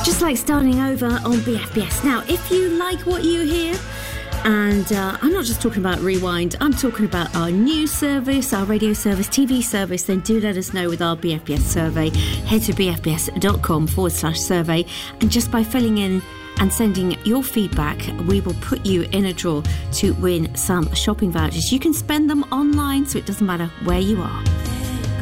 Just like starting over on BFBS. Now, if you like what you hear, and I'm not just talking about Rewind, I'm talking about our news service, our radio service, TV service, then do let us know with our BFBS survey. Head to bfbs.com/survey, and just by filling in and sending your feedback, we will put you in a draw to win some shopping vouchers. You can spend them online, so it doesn't matter where you are.